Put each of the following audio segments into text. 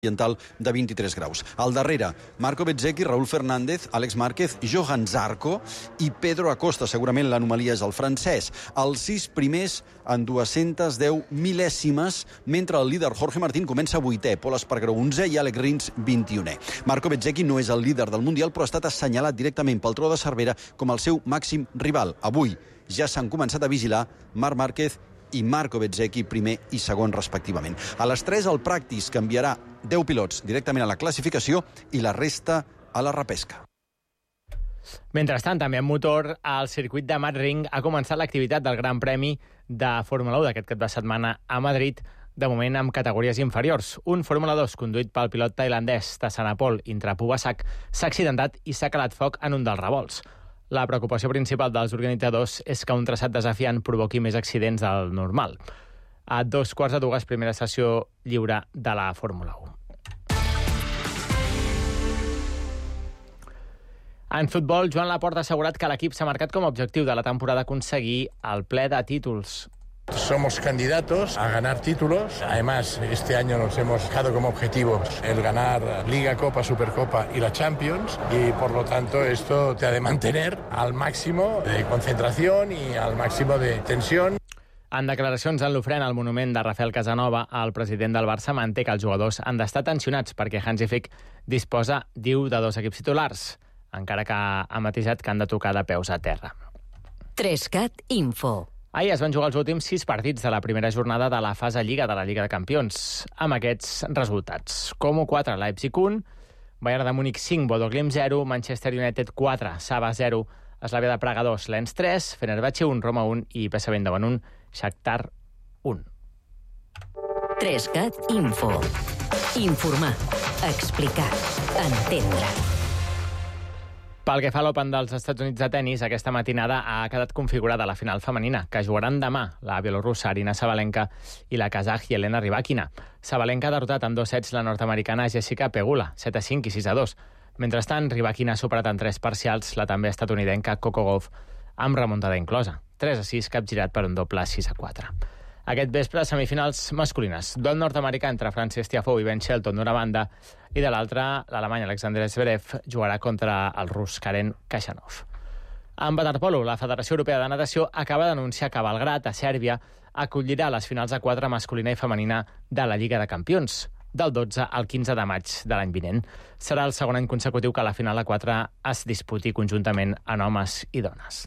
ambiental de 23 graus. Al darrere, Marco Bezzecchi, Raúl Fernández, Àlex Márquez, Johan Zarco i Pedro Acosta. Segurament l'anomalia és el francès. Els 6 primers en 210 mil·lèsimes, mentre el líder Jorge Martín comença 8è, Pol Espargaró 11è i Alex Rins 21è. Marco Bezzecchi no és el líder del Mundial, però ha estat assenyalat directament pel Tro de Cervera com el seu màxim rival. Avui ja s'han començat a vigilar Marc Márquez i Marco Bezzecchi, primer i segon, respectivament. A les 3, el Practice canviarà 10 pilots directament a la classificació i la resta a la repesca. Mentrestant, també en motor, el circuit de Madrid ha començat l'activitat del Gran Premi de Fórmula 1 d'aquest cap de setmana a Madrid, de moment amb categories inferiors. Un Fórmula 2 conduït pel pilot tailandès Tassanapol Intrapubasak s'ha accidentat i s'ha calat foc en un dels revolts. La preocupació principal dels organitzadors és que un traçat desafiant provoqui més accidents del normal. A 2:15, primera sessió lliure de la Fórmula 1. En futbol, Joan Laporta ha assegurat que l'equip s'ha marcat com a objectiu de la temporada aconseguir el ple de títols. Somos candidatos a ganar títulos. Además, este año nos hemos fijado como objetivo el ganar Liga, Copa, Supercopa y la Champions. Y, por lo tanto, esto te ha de mantener al máximo de concentración y al máximo de tensión. En declaracions en l'ofrena al monument de Rafael Casanova, el president del Barça manté que els jugadors han d'estar tensionats perquè Hansi Flick disposa, diu, de 2 equips titulars, encara que ha matisat que han de tocar de peus a terra. 3CAT Info. Ahir es van jugar els últims 6 partits de la primera jornada de la fase Lliga de la Lliga de Campions, amb aquests resultats. Como 4, Leipzig 1, Bayern de Múnich 5, Bodo Glimt 0, Manchester United 4, Saba 0, Slavia de Praga 2, Lens 3, Fenerbahce 1, Roma 1 i PSV Eindhoven 1, Shakhtar 1. 3CAT Info. Informar, explicar, entendre. Pel que fa a l'Open dels Estats Units de tennis, aquesta matinada ha quedat configurada la final femenina, que jugaran demà la bielorrussa Arina Sabalenka i la kazakh Yelena Rybakina. Sabalenka ha derrotat en 2 sets la nord-americana Jessica Pegula, 7-5 i 6-2. Mentrestant, Rybakina ha superat en 3 parcials la també estatunidenca Coco Gauff, amb remuntada inclosa. 3-6, capgirat per un doble 6-4. Aquest vespre, semifinals masculines. Duel nord-americà entre Frances Tiafoe i Ben Shelton d'una banda i de l'altra, l'alemany Alexander Zverev jugarà contra el rus Karen Khachanov. En waterpolo, la Federació Europea de Natació acaba d'anunciar que Belgrad, a Sèrbia, acollirà les finals a 4 masculina i femenina de la Lliga de Campions, del 12 al 15 de maig de l'any vinent. Serà el segon any consecutiu que la final a 4 es disputi conjuntament en homes i dones.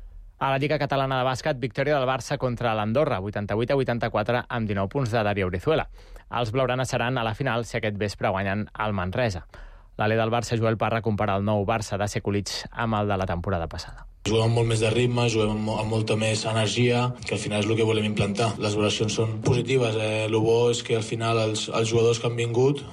A la Lliga Catalana de Bàsquet, victòria del Barça contra l'Andorra, 88-84, amb 19 punts de Darío Brizuela. Els blaugranes seran a la final si aquest vespre guanyen el Manresa. L'alè del Barça, Joel Parra, compara el nou Barça de Sekulic amb el de la temporada passada. Juguem amb molt més de ritme, juguem amb molta més energia, que al final és el que volem implantar. Les valoracions són positives. El bo és que al final els jugadors que han vingut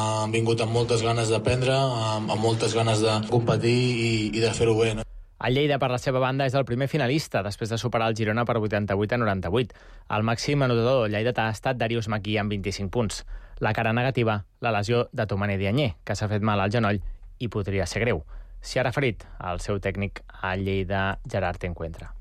amb moltes ganes d'aprendre, amb moltes ganes de competir i de fer-ho bé, no? El Lleida, per la seva banda, és el primer finalista després de superar el Girona per 88-98. El màxim anotador lleidatà ha estat Darius Maquí amb 25 punts. La cara negativa, la lesió de Tomane Diagne, que s'ha fet mal al genoll i podria ser greu. S'hi ha referit el seu tècnic al Lleida, Gerard Encuentra.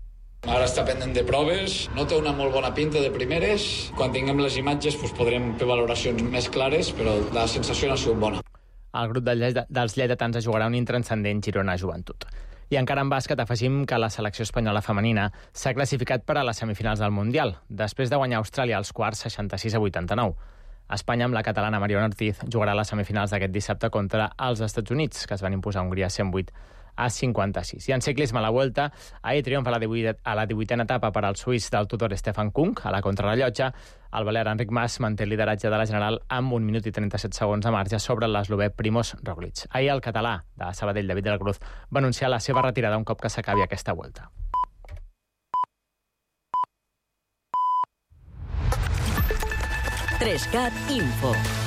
Ara està pendent de proves, no té una molt bona pinta de primeres. Quan tinguem les imatges podrem fer valoracions més clares, però la sensació no ha sigut bona. El grup dels lleidatans jugarà un intranscendent Girona Joventut. I encara en bàsquet afegim que la selecció espanyola femenina s'ha classificat per a les semifinals del Mundial, després de guanyar Austràlia als quarts 66-89. Espanya, amb la catalana Mariona Ortiz, jugarà a les semifinals d'aquest dissabte contra els Estats Units, que es van imposar a Hongria 108-56. I en ciclisme, a la Vuelta, ahir triomfa a la 18a etapa per al suís del tutor Stefan Kung, a la contrarellotge. El balear Enric Mas manté el lideratge de la general amb 1 minut i 37 segons de marge sobre l'eslovè Primož Roglič. Ahir el català de Sabadell, David de la Cruz, va anunciar la seva retirada un cop que s'acabi aquesta Vuelta. 3CAT Info.